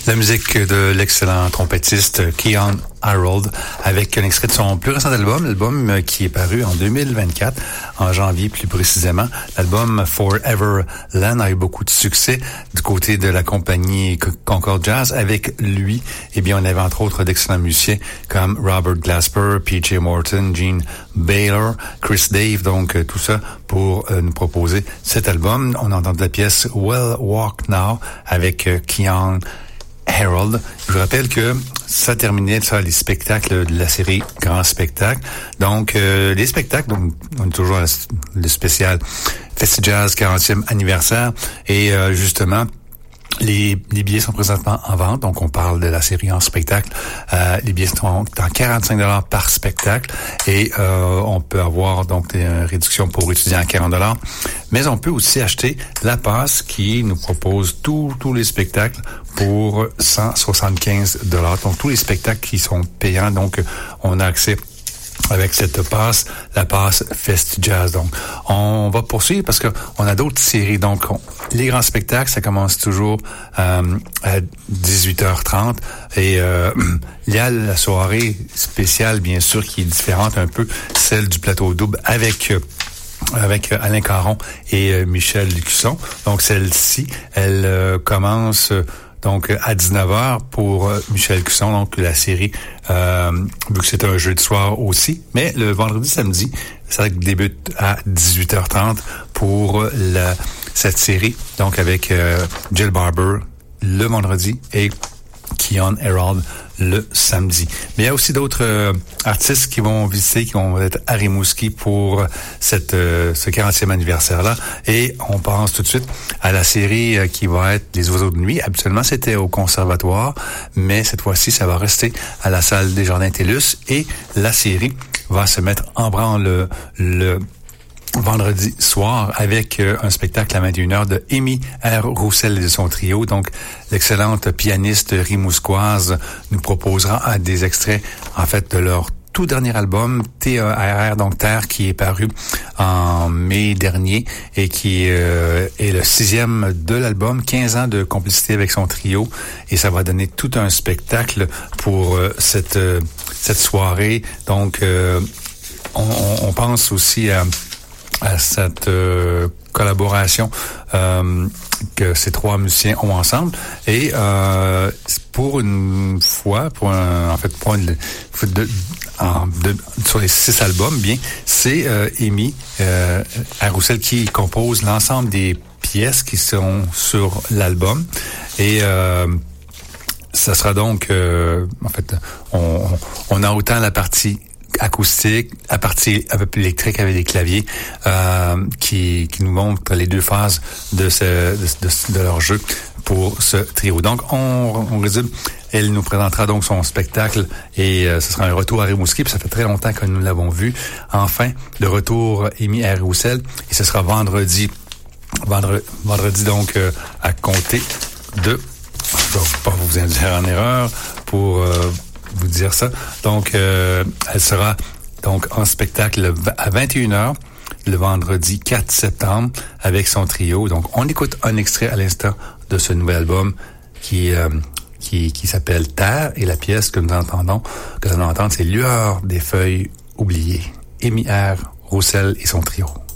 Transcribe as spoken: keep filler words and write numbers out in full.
La musique de l'excellent trompettiste Keyon Harrold avec un extrait de son plus récent album, l'album qui est paru en deux mille vingt-quatre, en janvier plus précisément. L'album Foreverland a eu beaucoup de succès du côté de la compagnie Concord Jazz. Avec lui, eh bien, on avait entre autres d'excellents musiciens comme Robert Glasper, P J Morton, Gene Baylor, Chris Dave, donc euh, tout ça pour euh, nous proposer cet album. On entend de la pièce Well Walk Now avec euh, Keyon Harrold. Je vous rappelle que ça terminait ça, les spectacles de la série Grand Spectacle. Donc, euh, les spectacles, donc, on est toujours à le spécial FestiJazz quarantième anniversaire. Et euh, justement, Les, les billets sont présentement en vente, donc on parle de la série en spectacle. Euh, les billets sont à quarante-cinq dollars par spectacle et euh, on peut avoir donc des réductions pour étudiants à quarante dollars. Mais on peut aussi acheter la passe qui nous propose tous tous les spectacles pour cent soixante-quinze dollars. Donc tous les spectacles qui sont payants, donc on a accès avec cette passe, la passe FestiJazz. Donc, on va poursuivre parce que on a d'autres séries. Donc, on, les grands spectacles, ça commence toujours euh, à dix-huit heures trente. Et euh, il y a la soirée spéciale, bien sûr, qui est différente un peu, celle du plateau double avec... Euh, avec Alain Caron et euh, Michel Luxon. Donc, celle-ci, elle euh, commence... Euh, Donc, à dix-neuf heures pour euh, Michel Cusson, donc la série, euh, vu que c'est un jeu de soir aussi. Mais le vendredi, samedi, ça débute à dix-huit heures trente pour la, cette série. Donc, avec euh, Jill Barber le vendredi et Keyon Harrold le samedi. Mais il y a aussi d'autres euh, artistes qui vont visiter, qui vont être à Rimouski pour cette euh, ce quarantième anniversaire-là. Et on pense tout de suite à la série euh, qui va être Les Oiseaux de nuit. Habituellement, c'était au Conservatoire, mais cette fois-ci, ça va rester à la salle des Jardins TELUS. Et la série va se mettre en branle le, le vendredi soir avec euh, un spectacle à vingt et une heures de Amy R. Roussel et de son trio. Donc, l'excellente pianiste rimousquoise nous proposera euh, des extraits, en fait, de leur tout dernier album, T E R R, donc Terre, qui est paru en mai dernier et qui euh, est le sixième de l'album, quinze ans de complicité avec son trio. Et ça va donner tout un spectacle pour euh, cette, euh, cette soirée. Donc, euh, on, on pense aussi à à cette euh, collaboration euh, que ces trois musiciens ont ensemble. Et euh, pour une fois, pour un, en fait, pour une, de, en, de, sur les six albums, bien, c'est euh, Amy euh, Roussel qui compose l'ensemble des pièces qui sont sur l'album. Et euh, ça sera donc, euh, en fait, on, on a autant la partie acoustique, à partir un peu plus électrique avec des claviers euh, qui, qui nous montrent les deux phases de, ce, de, de, de leur jeu pour ce trio. Donc, on, on résume. Elle nous présentera donc son spectacle et euh, ce sera un retour à Rimouski. Puis ça fait très longtemps que nous l'avons vu. Enfin, le retour Amy R. Roussel et ce sera vendredi, vendredi, vendredi donc euh, à compter de. Je ne vais pas vous induire en erreur pour. Euh, vous dire ça. Donc, euh, elle sera donc en spectacle à vingt et une heures le vendredi quatre septembre avec son trio. Donc, on écoute un extrait à l'instant de ce nouvel album qui euh, qui, qui s'appelle Terre et la pièce que nous entendons, que nous allons entendre, c'est Lueur des feuilles oubliées. Amy R. Roussel et son trio.